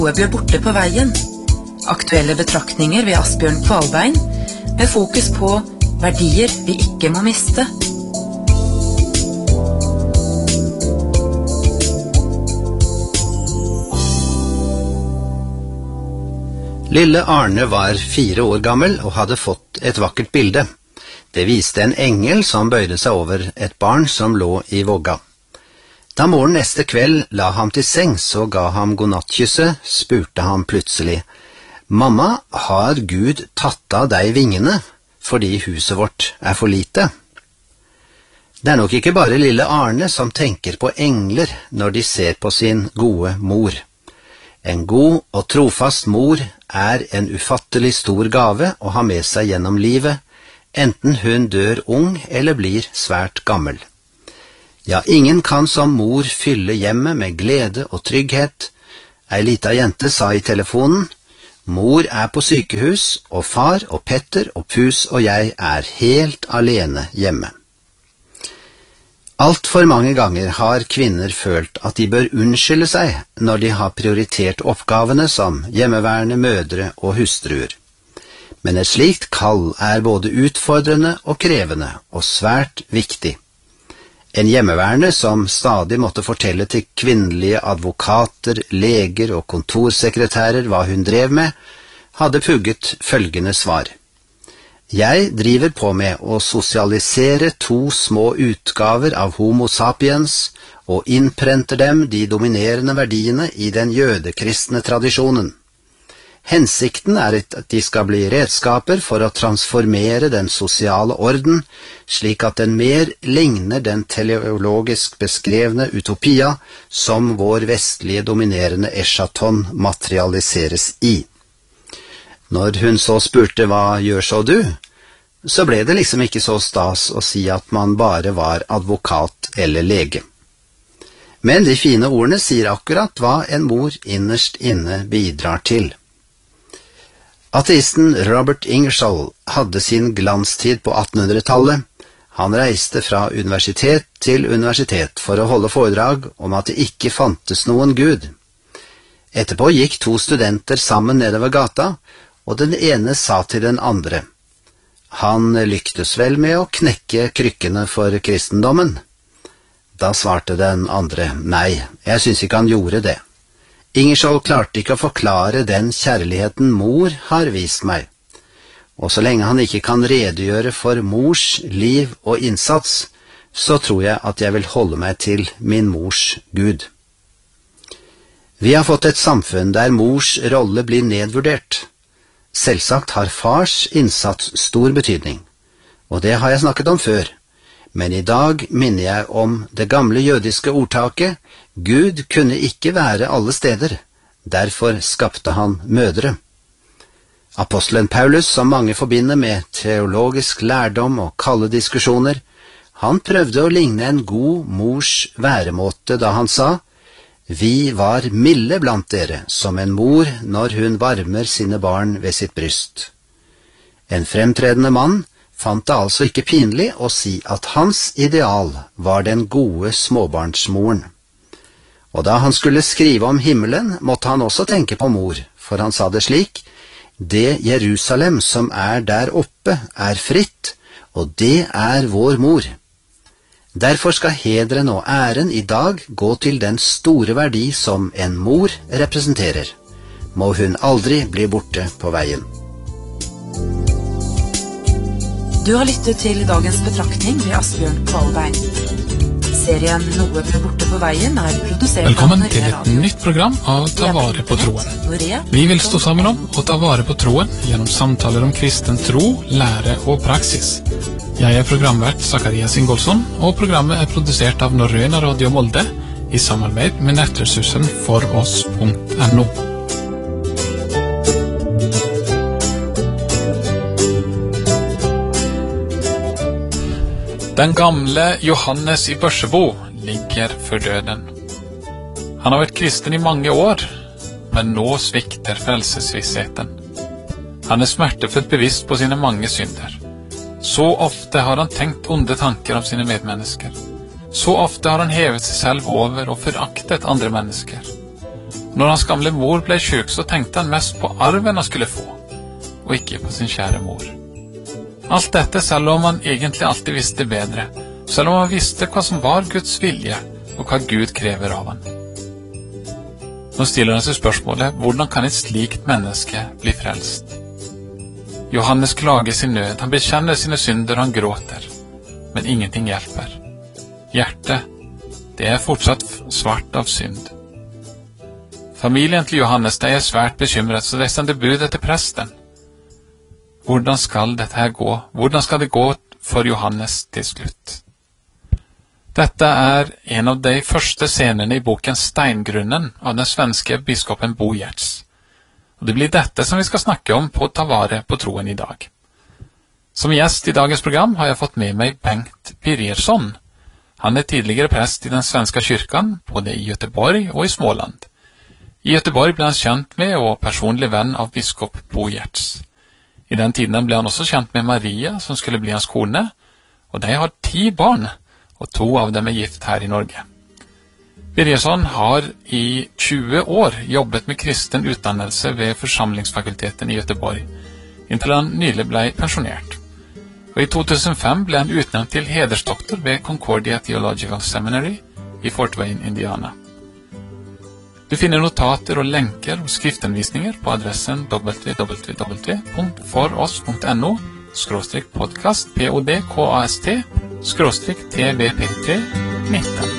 Noe ble borte på veien. Aktuelle betraktninger ved Asbjørn Kvalbein, med fokus på verdier vi ikke må miste. Lille Arne var 4 år gammel og hadde fått et vakkert bilde. Det viste en engel som bøyde seg over et barn som lå i vogga. Da moren neste kveld la ham til sengs og ga ham godnattkysset, spurte han plutselig: «Mamma, har Gud tatt av deg vingene fordi huset vårt er for lite?» Det er nok ikke bare lille Arne som tenker på engler når de ser på sin gode mor. En god og trofast mor er en ufattelig stor gave å ha med seg gjennom livet, enten hun dør ung eller blir svært gammel. Ja, ingen kan som mor fylle hjemmet med glede og trygghet. Ei lita jente sa i telefonen: «Mor er på sykehus, og far og Petter og Pus og jeg er helt alene hjemme.» Alt for mange ganger har kvinner følt at de bør unnskylde seg når de har prioritert oppgavene som hjemmeværende mødre og hustruer. Men et slikt kall er både utfordrende og krevende, og svært viktig. En hjemmeværende som stadig måtte fortelle til kvinnelige advokater, leger og kontorsekretærer hva hun drev med, hadde pugget følgende svar: «Jeg driver på med å sosialisere 2 små utgaver av Homo sapiens og innprenter dem de dominerende verdiene i den jødekristne tradisjonen. Hensikten er at de skal bli redskaper for å transformere den sosiale orden, slik at den mer ligner den teleologisk beskrevne utopia som vår vestlige dominerende eschaton materialiseres i.» Når hun så spurte «Hva gjør så du?», så ble det liksom ikke så stas å si at man bare var advokat eller lege. Men de fine ordene sier akkurat hva en mor innerst inne bidrar til. Ateisten Robert Ingersoll hadde sin glanstid på 1800-tallet. Han reiste fra universitet til universitet for å holde foredrag om at det ikke fantes noen Gud. Etterpå gikk 2 studenter sammen nedover gata, og den ene sa til den andre: «Han lyktes vel med å knekke krykkene for kristendommen?» Da svarte den andre: «Nei, jeg synes ikke han gjorde det. Ingersoll klarte ikke å forklare den kjærligheten mor har vist meg. Og så lenge han ikke kan redegjøre for mors liv og innsats, så tror jeg at jeg vil holde meg til min mors Gud.» Vi har fått et samfunn der mors rolle blir nedvurdert. Selvsagt har fars innsats stor betydning, og det har jeg snakket om før, men i dag minner jeg om det gamle jødiske ordtaket: «Gud kunne ikke være alle steder, derfor skapte han mødre.» Apostelen Paulus, som mange forbinder med teologisk lærdom og kalde diskusjoner, han prøvde å ligne en god mors væremåte da han sa: «Vi var milde blant dere, som en mor når hun varmer sine barn ved sitt bryst.» En fremtredende mann fant det altså ikke pinlig å si at hans ideal var den gode småbarnsmoren. Og da han skulle skrive om himmelen, måtte han også tenke på mor, for han sa det slik: «Det Jerusalem som er der oppe er fritt, og det er vår mor.» Derfor skal hederen og æren i dag gå til den store verdi som en mor representerer. Må hun aldri bli borte på veien. Du har lyttet til dagens betraktning ved Asbjørn Kvalbein. Serien Noe ble borte på veien er produsert Velkommen til et nytt program av Ta vare på troen. Vi vil stå sammen om å ta vare på troen gjennom samtaler om kristen tro, lære og praksis. Jeg er programvert Zacharias Ingolson, og programmet er produsert av Norrøna Radio Molde i samarbeid med nettressursen foross.no. Den gamle Johannes i Børsebo ligger for døden. Han har vært kristen i mange år, men nå svikter frelsesvissheten. Han er smertefullt bevisst på sine mange synder. Så ofte har han tenkt onde tanker om sine medmennesker. Så ofte har han hevet seg selv over og foraktet andre mennesker. Når hans gamle mor ble syk, så tenkte han mest på arven han skulle få, og ikke på sin kjære mor. Alt dette selv om han egentlig alltid visste bedre, selv om han visste hva som var Guds vilje, og hva Gud krever av han. Nå stiller han seg spørsmålet, hvordan kan et slikt menneske bli frelst? Johannes klager sin nød, han bekjenner sine synder, han gråter, men ingenting hjelper. Hjertet, det er fortsatt svart av synd. Familien til Johannes, de er svært bekymret, så de sender bud etter presten. Hvordan skal dette her gå? Hvordan skal det gå for Johannes til slutt? Dette er en av de første scenene i boken Steingrunnen av den svenske biskopen Bo Giertz. Og det blir dette som vi skal snakke om på Ta vare på troen i dag. Som gjest i dagens program har jeg fått med meg Bengt Birgersson. Han er tidligere prest i den svenska kyrkan, både i Göteborg og i Småland. I Göteborg ble han kjent med og personlig venn av biskop Bo Giertz. I den tiden ble han også kjent med Maria, som skulle bli hans kone, og de har 10 barn, og 2 av dem er gift her i Norge. Birgersson har i 20 år jobbet med kristen utdannelse ved forsamlingsfakulteten i Göteborg, inntil han nylig ble pensjonert. Og i 2005 ble han utnevnt til hedersdoktor ved Concordia Theological Seminary i Fort Wayne, Indiana. Du finner notater og lenker og skriftenvisninger på adressen www.foross.no/podcast, podcast, tvp3 19.